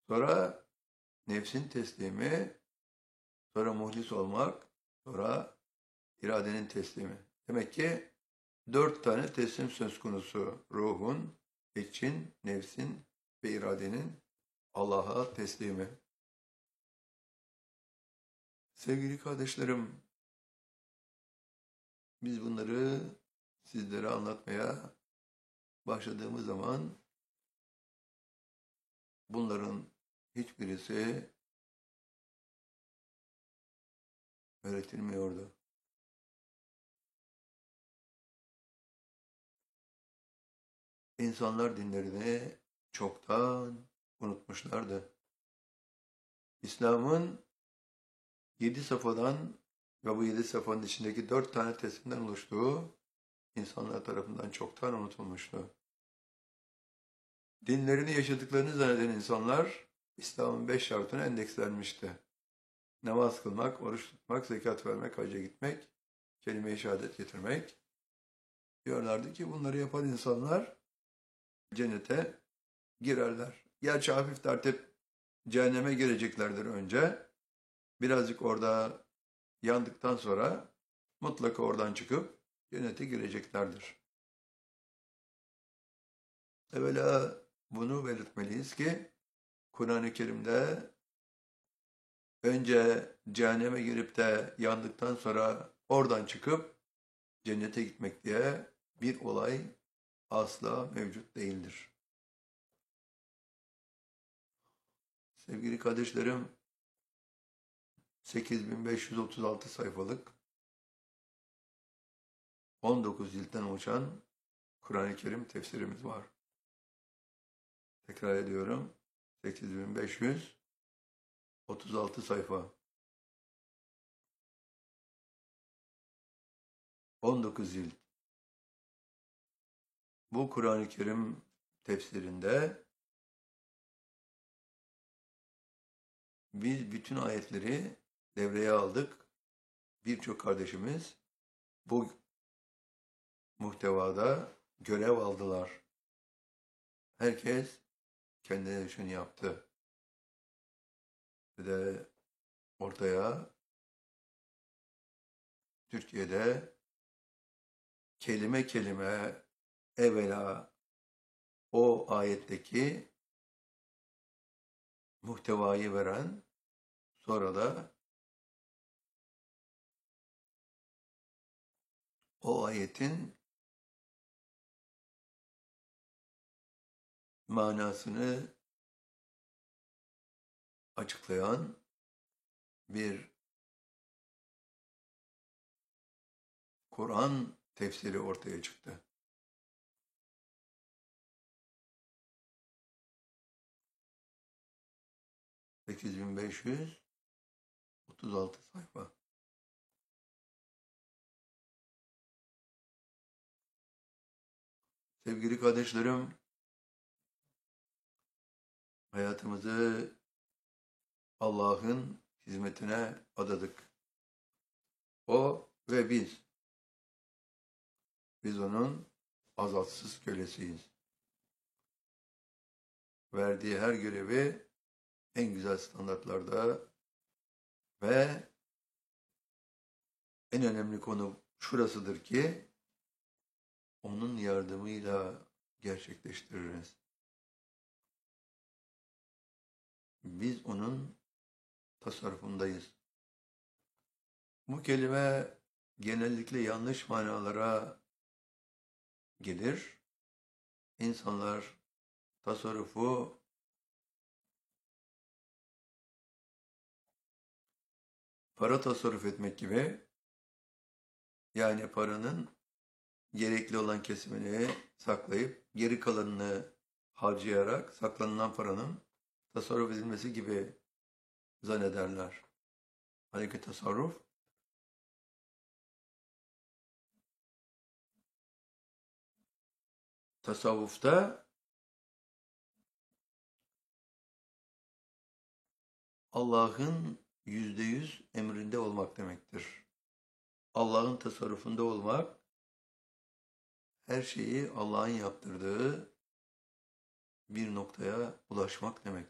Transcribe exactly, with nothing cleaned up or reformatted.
sonra nefsin teslimi, sonra muhlis olmak, sonra iradenin teslimi. Demek ki dört tane teslim söz konusu. Ruhun, için, nefsin ve iradenin Allah'a teslimi. Sevgili kardeşlerim, biz bunları sizlere anlatmaya başladığımız zaman bunların hiçbirisi öğretilmiyordu. İnsanlar dinlerini çoktan unutmuşlardı. İslam'ın yedi safhadan ve bu yedi safhanın içindeki dört tane teslimden oluştuğu insanlar tarafından çoktan unutulmuştu. Dinlerini yaşadıklarını zanneden insanlar İslam'ın beş şartına endekslenmişti. Namaz kılmak, oruç tutmak, zekat vermek, hacca gitmek, kelime-i şehadet getirmek. Diyorlardı ki bunları yapan insanlar cennete girerler. Gerçi hafif tertip cehenneme gireceklerdir önce. Birazcık orada yandıktan sonra mutlaka oradan çıkıp cennete gireceklerdir. Evvela bunu belirtmeliyiz ki Kur'an-ı Kerim'de önce cehenneme girip de yandıktan sonra oradan çıkıp cennete gitmek diye bir olay asla mevcut değildir. Sevgili kardeşlerim, sekiz bin beş yüz otuz altı sayfalık on dokuz ciltten oluşan Kur'an-ı Kerim tefsirimiz var. Tekrar ediyorum, sekiz bin beş yüz otuz altı sayfa. on dokuz cilt. Bu Kur'an-ı Kerim tefsirinde biz bütün ayetleri devreye aldık. Birçok kardeşimiz bu muhtevada görev aldılar. Herkes kendine düşeni yaptı. Ve de ortaya Türkiye'de kelime kelime evvela o ayetteki muhtevayı veren, sonra da o ayetin manasını açıklayan bir Kur'an tefsiri ortaya çıktı. sekiz bin beş yüz otuz altı sayfa. Sevgili kardeşlerim, hayatımızı Allah'ın hizmetine adadık. O ve biz. Biz onun azalsız kölesiyiz. Verdiği her görevi en güzel standartlarda ve en önemli konu şurasıdır ki onun yardımıyla gerçekleştiririz. Biz onun tasarrufundayız. Bu kelime genellikle yanlış manalara gelir. İnsanlar tasarrufu para tasarruf etmek gibi, yani paranın gerekli olan kesimini saklayıp geri kalanını harcayarak saklanılan paranın tasarruf edilmesi gibi zannederler. Halbuki tasarruf tasavvufta Allah'ın yüzde yüz emrinde olmak demektir. Allah'ın tasarrufunda olmak, her şeyi Allah'ın yaptırdığı bir noktaya ulaşmak demek.